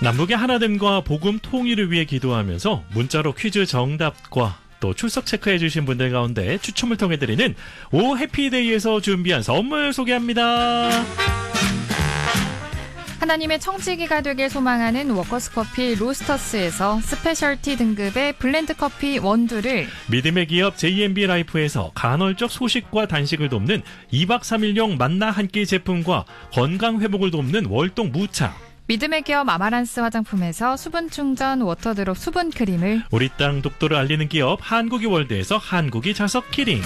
남북의 하나됨과 복음 통일을 위해 기도하면서 문자로 퀴즈 정답과 또 출석 체크해 주신 분들 가운데 추첨을 통해 드리는 오 해피데이에서 준비한 선물 소개합니다. 하나님의 청지기가 되길 소망하는 워커스커피 로스터스에서 스페셜티 등급의 블렌드 커피 원두를, 믿음의 기업 JMB 라이프에서 간헐적 소식과 단식을 돕는 2박 3일용 만나 한 끼 제품과 건강 회복을 돕는 월동 무차, 믿음의 기업 아마란스 화장품에서 수분 충전 워터드롭 수분 크림을, 우리 땅 독도를 알리는 기업 한국이 월드에서 한국이 자석 키링,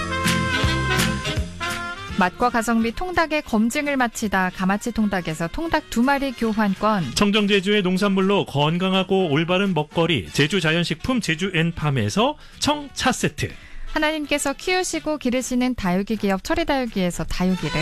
맛과 가성비 통닭의 검증을 마치다 가마치 통닭에서 통닭 2마리 교환권, 청정제주의 농산물로 건강하고 올바른 먹거리 제주 자연식품 제주 앤팜에서 청차 세트, 하나님께서 키우시고 기르시는 다육이 기업 철이다육이에서 다육이를,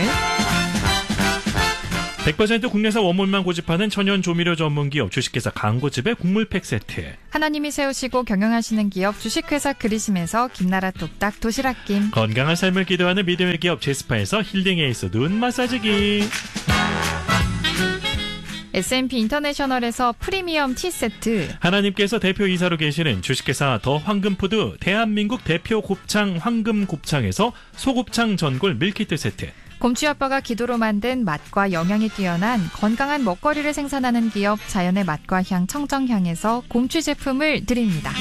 100% 국내산 원물만 고집하는 천연 조미료 전문 기업 주식회사 강고집의 국물팩 세트, 하나님이 세우시고 경영하시는 기업 주식회사 그리심에서 김나라 뚝딱 도시락김, 건강한 삶을 기도하는 믿음의 기업 제스파에서 힐링 에이스 눈 마사지기, S&P 인터내셔널에서 프리미엄 티 세트, 하나님께서 대표이사로 계시는 주식회사 더 황금푸드 대한민국 대표 곱창 황금곱창에서 소곱창 전골 밀키트 세트, 곰취 아빠가 기도로 만든 맛과 영양이 뛰어난 건강한 먹거리를 생산하는 기업 자연의 맛과 향 청정향에서 곰취 제품을 드립니다.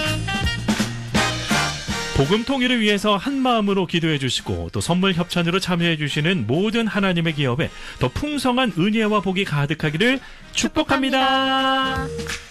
복음 통일을 위해서 한 마음으로 기도해 주시고 또 선물 협찬으로 참여해 주시는 모든 하나님의 기업에 더 풍성한 은혜와 복이 가득하기를 축복합니다.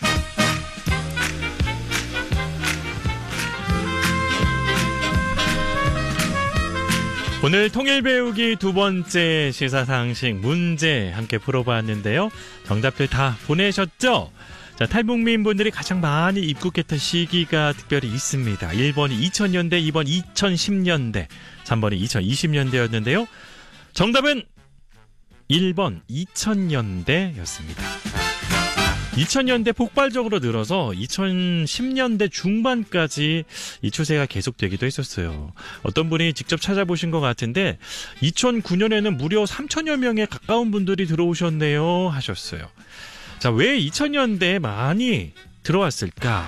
오늘 통일 배우기 두 번째 시사상식 문제 함께 풀어봤는데요. 정답들 다 보내셨죠? 자, 탈북민 분들이 가장 많이 입국했던 시기가 특별히 있습니다. 1번이 2000년대, 2번 2010년대, 3번이 2020년대였는데요. 정답은 1번 2000년대였습니다. 2000년대 폭발적으로 늘어서 2010년대 중반까지 이 추세가 계속되기도 했었어요. 어떤 분이 직접 찾아보신 것 같은데 2009년에는 무려 3천여 명에 가까운 분들이 들어오셨네요 하셨어요. 자, 왜 2000년대에 많이 들어왔을까?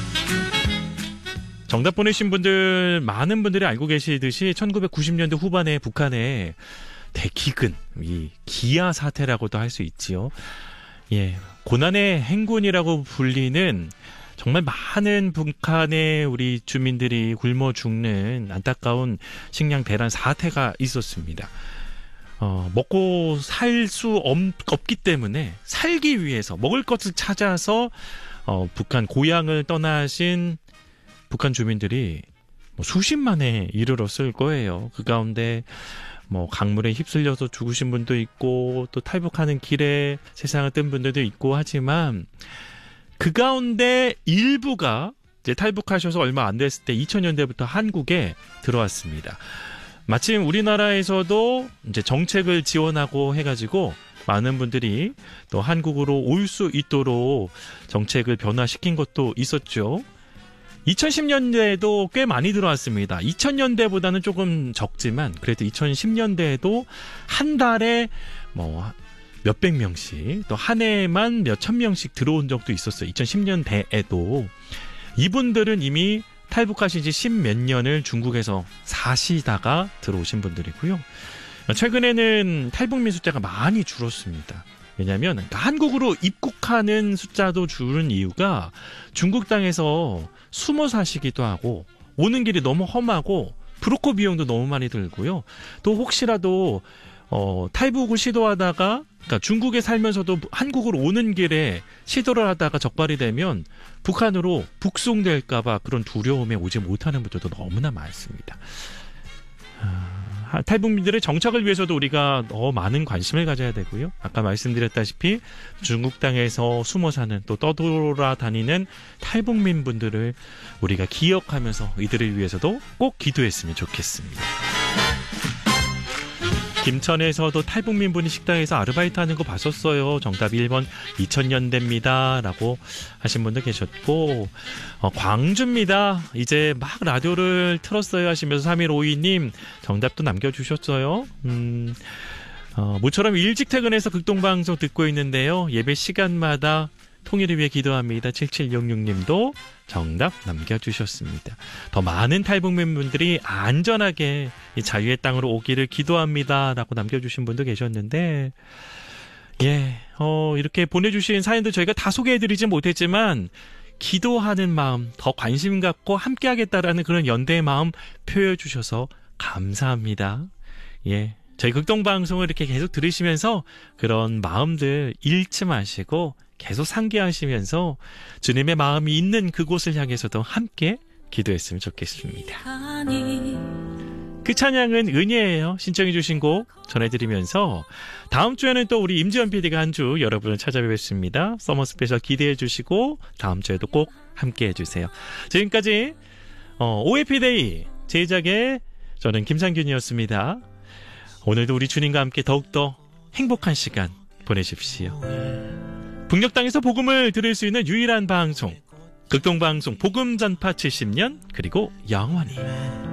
정답 보내신 분들 많은 분들이 알고 계시듯이 1990년대 후반에 북한에 대기근, 이 기아 사태라고도 할 수 있지요. 예, 고난의 행군이라고 불리는 정말 많은 북한의 우리 주민들이 굶어 죽는 안타까운 식량 대란 사태가 있었습니다. 먹고 살 수 없기 때문에 살기 위해서 먹을 것을 찾아서 북한 고향을 떠나신 북한 주민들이 수십만에 이르렀을 거예요. 그 가운데 강물에 휩쓸려서 죽으신 분도 있고 또 탈북하는 길에 세상을 뜬 분들도 있고 하지만 그 가운데 일부가 이제 탈북하셔서 얼마 안 됐을 때 2000년대부터 한국에 들어왔습니다. 마침 우리나라에서도 이제 정책을 지원하고 해가지고 많은 분들이 또 한국으로 올 수 있도록 정책을 변화시킨 것도 있었죠. 2010년대에도 꽤 많이 들어왔습니다. 2000년대보다는 조금 적지만 그래도 2010년대에도 한 달에 몇백 명씩 또 한 해에만 몇천 명씩 들어온 적도 있었어요. 2010년대에도. 이분들은 이미 탈북하신 지 10몇 년을 중국에서 사시다가 들어오신 분들이고요. 최근에는 탈북민 숫자가 많이 줄었습니다. 왜냐하면 한국으로 입국하는 숫자도 줄은 이유가 중국 땅에서 숨어 사시기도 하고 오는 길이 너무 험하고 브로커 비용도 너무 많이 들고요. 또 혹시라도 탈북을 시도하다가 그러니까 중국에 살면서도 한국으로 오는 길에 시도를 하다가 적발이 되면 북한으로 북송될까 봐 그런 두려움에 오지 못하는 분들도 너무나 많습니다. 탈북민들의 정착을 위해서도 우리가 더 많은 관심을 가져야 되고요. 아까 말씀드렸다시피 중국 땅에서 숨어 사는 또 떠돌아다니는 탈북민 분들을 우리가 기억하면서 이들을 위해서도 꼭 기도했으면 좋겠습니다. 김천에서도 탈북민 분이 식당에서 아르바이트 하는 거 봤었어요. 정답 1번 2000년대입니다. 라고 하신 분도 계셨고 광주입니다. 이제 막 라디오를 틀었어요 하시면서 3152님 정답도 남겨주셨어요. 모처럼 일찍 퇴근해서 극동방송 듣고 있는데요. 예배 시간마다 통일을 위해 기도합니다. 7766님도 정답 남겨주셨습니다. 더 많은 탈북민분들이 안전하게 이 자유의 땅으로 오기를 기도합니다. 라고 남겨주신 분도 계셨는데, 예, 이렇게 보내주신 사연도 저희가 다 소개해드리지 못했지만, 기도하는 마음, 더 관심 갖고 함께하겠다라는 그런 연대의 마음 표해주셔서 감사합니다. 예. 저희 극동방송을 이렇게 계속 들으시면서 그런 마음들 잃지 마시고 계속 상기하시면서 주님의 마음이 있는 그곳을 향해서도 함께 기도했으면 좋겠습니다. 그 찬양은 은혜예요. 신청해 주신 곡 전해드리면서 다음 주에는 또 우리 임지연 PD가 한 주 여러분을 찾아뵙겠습니다. 서머 스페셜 기대해 주시고 다음 주에도 꼭 함께 해주세요. 지금까지 OFDay 제작의 저는 김상균이었습니다. 오늘도 우리 주님과 함께 더욱더 행복한 시간 보내십시오. 북녘 땅에서 복음을 들을 수 있는 유일한 방송, 극동방송 복음 전파 70년, 그리고 영원히.